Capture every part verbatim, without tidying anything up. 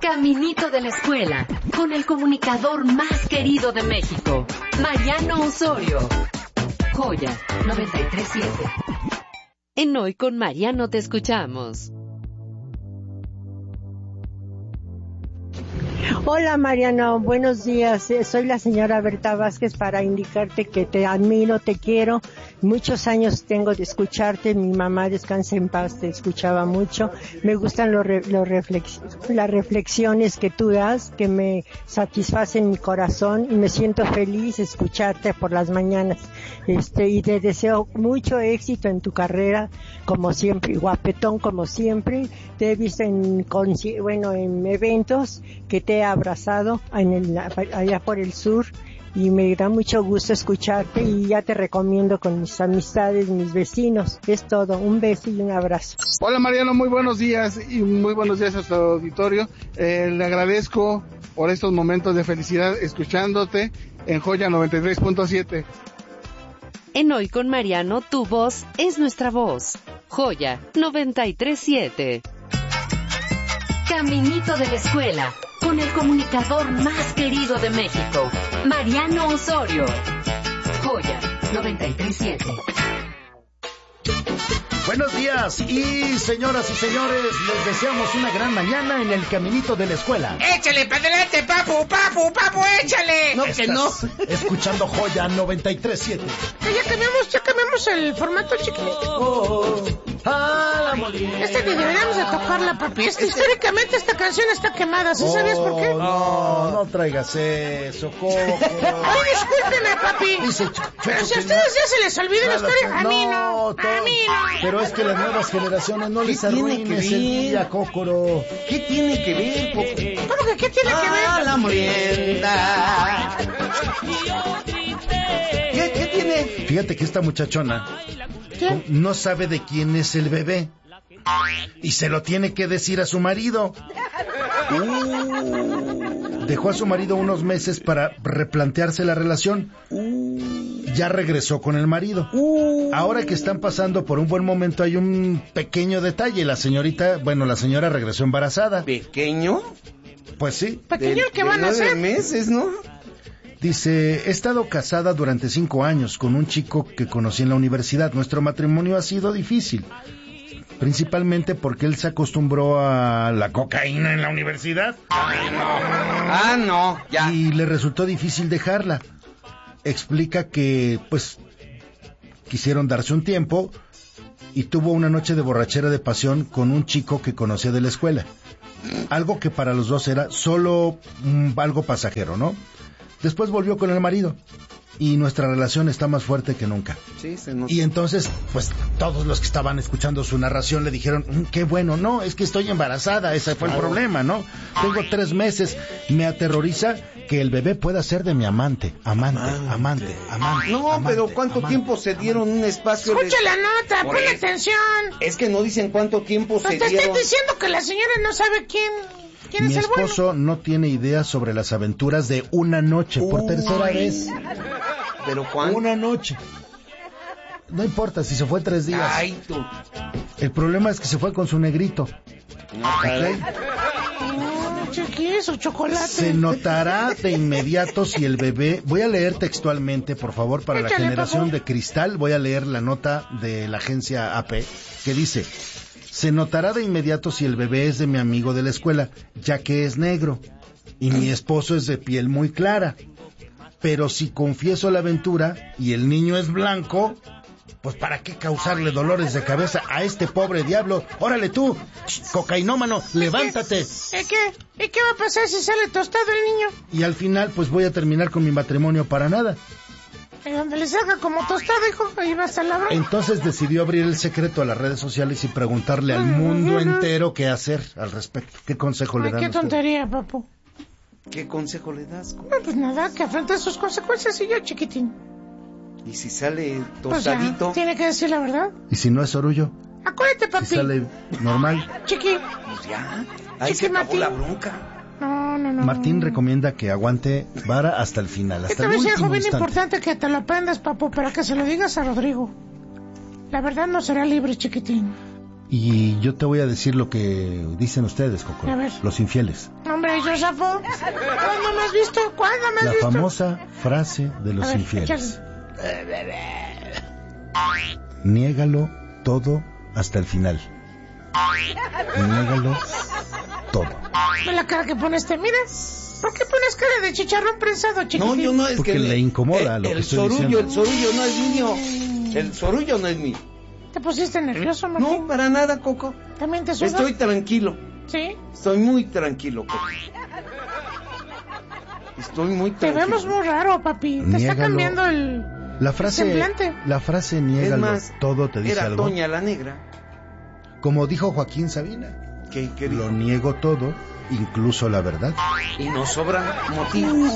Caminito de la escuela, con el comunicador más querido de México, Mariano Osorio. Joya noventa y tres punto siete. En Hoy con Mariano te escuchamos. Hola Mariano, buenos días. Soy la señora Berta Vázquez para indicarte que te admiro, te quiero. Muchos años tengo de escucharte. Mi mamá, descansa en paz, te escuchaba mucho. Me gustan los, re, los reflex, las reflexiones que tú das, que me satisfacen mi corazón y me siento feliz escucharte por las mañanas. Este, y te deseo mucho éxito en tu carrera, como siempre, guapetón como siempre. Te he visto en, bueno, en eventos que te he abrazado en el, allá por el sur y me da mucho gusto escucharte y ya te recomiendo con mis amistades, mis vecinos. Es todo, un beso y un abrazo. Hola Mariano, muy buenos días y muy buenos días a su auditorio. Eh, le agradezco por estos momentos de felicidad escuchándote en Joya noventa y tres punto siete. En Hoy con Mariano, tu voz es nuestra voz. Joya noventa y tres punto siete. Caminito de la escuela, con el comunicador más querido de México, Mariano Osorio. Joya noventa y tres punto siete. Buenos días y señoras y señores, les deseamos una gran mañana en el caminito de la escuela. ¡Échale para adelante, papu, papu, papu, échale! No, que no. Escuchando Joya noventa y tres punto siete. Ya cambiamos, ya cambiamos el formato, chiquito. Oh, ah, la Este que deberíamos de tocarla, papi. Este, históricamente esta canción está quemada, ¿sí sabías por qué? No, no traigas eso, Coco. Ay, discúlpeme, papi. Dice, pero si a ustedes ya se les olvida la historia, a mí no, a mí no. Pero es que las nuevas generaciones no les arruines el día, Cócoro. ¿Qué tiene que ver, Coco? ¿Cómo que qué tiene ah, que ver? La molienda. ¿Qué, ¿Qué tiene? Fíjate que esta muchachona ¿Qué? no sabe de quién es el bebé y se lo tiene que decir a su marido. Uh. Dejó a su marido unos meses para replantearse la relación. Uh. Ya regresó con el marido. Uh. Ahora que están pasando por un buen momento hay un pequeño detalle. La señorita, bueno, la señora regresó embarazada. ¿Pequeño? Pues sí. ¿Pequeño el que van a hacer? Nueve meses, ¿no? Dice, he estado casada durante cinco años con un chico que conocí en la universidad. Nuestro matrimonio ha sido difícil, principalmente porque él se acostumbró a la cocaína en la universidad. Ay, no. Ah, no, ya. Y le resultó difícil dejarla. Explica que, pues, quisieron darse un tiempo y tuvo una noche de borrachera de pasión con un chico que conocía de la escuela. Algo que para los dos era solo um, algo pasajero, ¿no? Después volvió con el marido y nuestra relación está más fuerte que nunca. Sí, se nota. Y entonces, pues, todos los que estaban escuchando su narración le dijeron, mm, qué bueno, no, es que estoy embarazada, ese fue el problema, ¿no? Tengo tres meses, me aterroriza que el bebé pueda ser de mi amante, amante, amante, amante, amante. No, amante, pero ¿cuánto amante, tiempo se dieron un espacio? Escucha de... la nota, Por ponle eso. atención. Es que no dicen cuánto tiempo Pues se te dieron. estoy diciendo que la señora no sabe quién... ¿Quién Mi es el bueno? esposo no tiene idea sobre las aventuras de una noche, por Uy. tercera vez. ¿Pero cuánto? Una noche. No importa si se fue tres días. Ay, tú. El problema es que se fue con su negrito. No, caray. No, chiquis, o chocolate. Se notará de inmediato si el bebé... Voy a leer textualmente, por favor, para la Échale, generación papu. de cristal. Voy a leer la nota de la agencia A P que dice... Se notará de inmediato si el bebé es de mi amigo de la escuela, ya que es negro, y mi esposo es de piel muy clara. Pero si confieso la aventura y el niño es blanco, pues ¿para qué causarle dolores de cabeza a este pobre diablo? ¡Órale tú, cocainómano, levántate! ¿Y qué? ¿Y qué va a pasar si sale tostado el niño? Y al final, pues voy a terminar con mi matrimonio para nada. Y donde le salga como tostado, hijo, ahí va a estar la broma. Entonces decidió abrir el secreto a las redes sociales y preguntarle al mundo entero qué hacer al respecto. ¿Qué consejo le Ay, dan qué ustedes? tontería, papu. ¿Qué consejo le das? No, pues nada, que afronte sus consecuencias y ya, chiquitín. ¿Y si sale Pues ya, tostadito? tiene que decir la verdad. ¿Y si no es orullo? Acuérdate, papi. ¿Si sale normal? Chiqui. Pues ya. Ahí Chiqui se acabó Martín. la bronca. No, no, no. Martín recomienda que aguante vara hasta el final, hasta Esta el vez es último algo bien instante. importante que te lo aprendas, papu, para que se lo digas a Rodrigo. La verdad no será libre, chiquitín. Y yo te voy a decir lo que dicen ustedes, Coco. A ver. Los infieles. No hombre, yo zafo. ¿Cuándo me has visto? ¿Cuándo me has La visto? famosa frase de los A ver, infieles. Niégalo todo hasta el final. Niégalo todo. Ve la cara que pones, ¿te miras? ¿Por qué pones cara de chicharrón prensado, chiquitín? No, yo no, es Porque que... le incomoda el, lo que el estoy sorullo, diciendo. el sorullo no es mío. El sorullo no es mío. ¿Te pusiste nervioso, Martín? No, para nada, Coco. ¿También te suda? Estoy tranquilo. ¿Sí? Estoy muy tranquilo, Coco. Estoy muy Te tranquilo. vemos muy raro, papi. Te está Niégalo. cambiando el... La frase, semblante. la frase Es niégalo más, todo te dice era algo. Toña la Negra. Como dijo Joaquín Sabina, Que, que lo dijo, niego todo, incluso la verdad. y nos sobran motivos.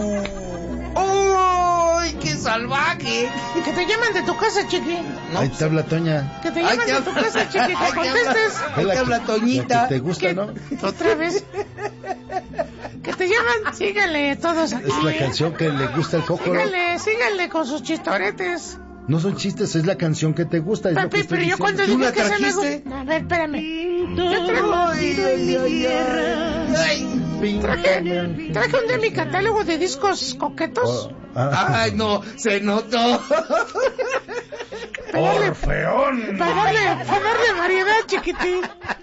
¡Ay, qué salvaje! Que te llaman de tu casa, chiqui. No, Ahí te habla Toña. Que te Ay, llaman te de tu habla- casa, chiqui. Ay, Que te contestes. Ahí La te habla que- Toñita. la que te gusta, ¿Qué? ¿no? Otra vez. Que te llaman. Síganle todos aquí. Es la canción que le gusta al Coco. Síganle, síganle con sus chistoretes. No son chistes, es la canción que te gusta. Es lo que Papi, estoy pero yo diciendo. cuando ¿Tú digo la que se me trajiste? gusta... A ver, espérame. Yo traigo... Ay, ay, ay, ay. Ay. Traje, traje un de mi catálogo de discos coquetos. Oh, ah. Ay, no, se notó. Orfeón. Para darle, para darle variedad, chiquitín.